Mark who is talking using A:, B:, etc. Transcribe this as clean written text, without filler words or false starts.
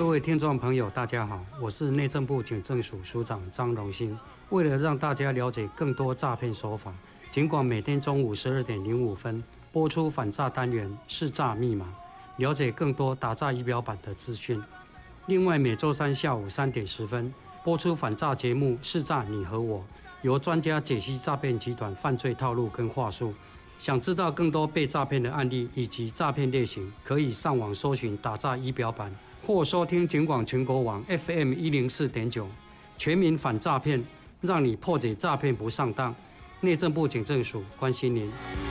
A: 各位听众朋友，大家好，我是内政部警政署署长张荣兴。为了让大家了解更多诈骗手法，警广每天中午12点05分播出反诈单元识诈密码，了解更多打诈仪表板的资讯。另外，每周三下午3点10分播出反诈节目识诈你和我，由专家解析诈骗集团犯罪套路跟话术。想知道更多被诈骗的案例以及诈骗类型，可以上网搜寻打诈仪表板，或收听警广全国网 FM 104.9，全民反诈骗，让你破解诈骗不上当。内政部警政署关心您。